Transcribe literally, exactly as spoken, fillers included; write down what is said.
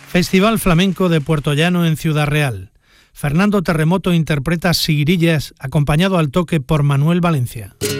Festival Flamenco de Puerto Llano en Ciudad Real. Fernando Terremoto interpreta Siguirillas, acompañado al toque por Manuel Valencia.